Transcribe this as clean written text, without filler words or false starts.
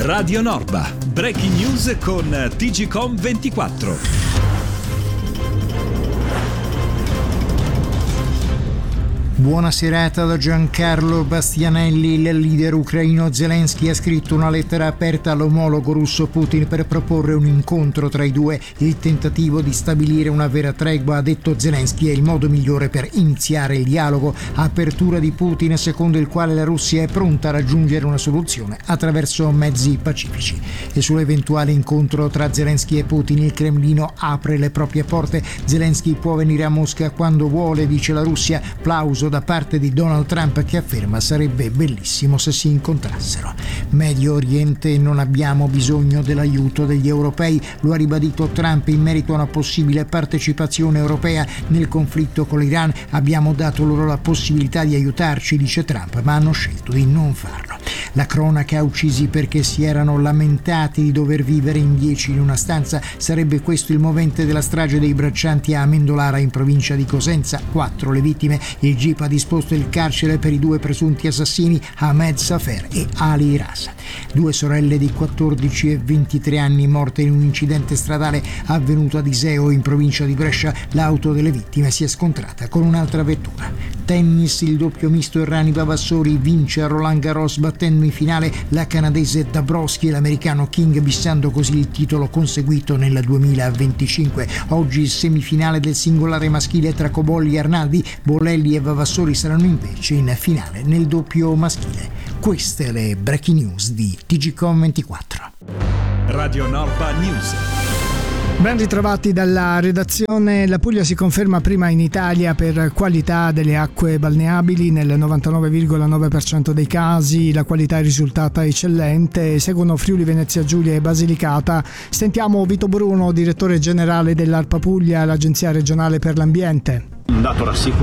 Radio Norba, breaking news con TGcom 24. Buona serata da Giancarlo Bastianelli. Il leader ucraino Zelensky ha scritto una lettera aperta all'omologo russo Putin per proporre un incontro tra i due. Il tentativo di stabilire una vera tregua, ha detto Zelensky, è il modo migliore per iniziare il dialogo. Apertura di Putin secondo il quale la Russia è pronta a raggiungere una soluzione attraverso mezzi pacifici. E sull'eventuale incontro tra Zelensky e Putin il Cremlino apre le proprie porte. Zelensky può venire a Mosca quando vuole, dice la Russia. Plauso da parte di Donald Trump, che afferma sarebbe bellissimo se si incontrassero. Medio Oriente, non abbiamo bisogno dell'aiuto degli europei, lo ha ribadito Trump in merito a una possibile partecipazione europea nel conflitto con l'Iran. Abbiamo dato loro la possibilità di aiutarci, dice Trump, ma hanno scelto di non farlo. La cronaca: uccisi perché si erano lamentati di dover vivere in 10 in una stanza. Sarebbe questo il movente della strage dei braccianti a Amendolara in provincia di Cosenza. 4 le vittime. Il GIP ha disposto il carcere per i 2 presunti assassini, Ahmed Safer e Ali Ras. 2 sorelle di 14 e 23 anni morte in un incidente stradale avvenuto ad Iseo in provincia di Brescia. L'auto delle vittime si è scontrata con un'altra vettura. Tennis: il doppio misto Errani Vavassori vince a Roland Garros battendo in finale la canadese Dabrowski e l'americano King, bissando così il titolo conseguito nel 2025. Oggi il semifinale del singolare maschile tra Cobolli e Arnaldi. Bolelli e Vavassori saranno invece in finale nel doppio maschile. Queste le breaking news di TGcom 24. Radio Norba News. Ben ritrovati dalla redazione. La Puglia si conferma prima in Italia per qualità delle acque balneabili. Nel 99,9% dei casi la qualità è risultata eccellente. Seguono Friuli, Venezia Giulia e Basilicata. Sentiamo Vito Bruno, direttore generale dell'ARPA Puglia, l'Agenzia regionale per l'ambiente. Un dato rassicurante